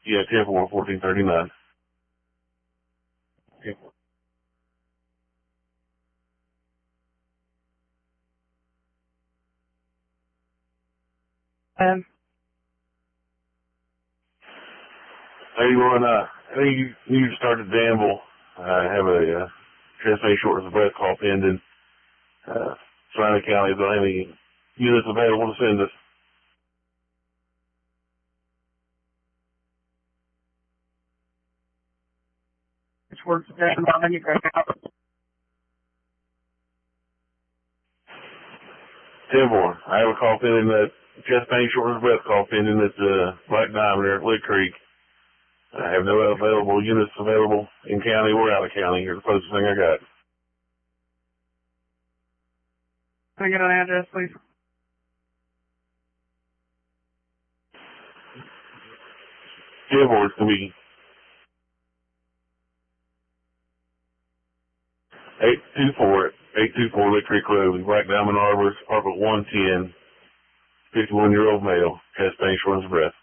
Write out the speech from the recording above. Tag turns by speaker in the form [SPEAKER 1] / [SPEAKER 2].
[SPEAKER 1] Yeah, 10-4, 1439. Okay. I think you need to start at Danville. I have a chest pain, shortness of breath, cough pending. Surrounding counties don't have any units available to send us.
[SPEAKER 2] Which works better than you guys out.
[SPEAKER 1] 10-4. I have a call pending that chest pain, shortness of breath, call pending at Black Diamond there at Lick Creek. I have no available units available in county or out of county. Here's the closest thing I got.
[SPEAKER 2] Can I get an address, please?
[SPEAKER 1] It's going to be 824 Lick Creek Road, Black Diamond Arbor, apartment 110, 51-year-old male, chest pain, shortness of breath.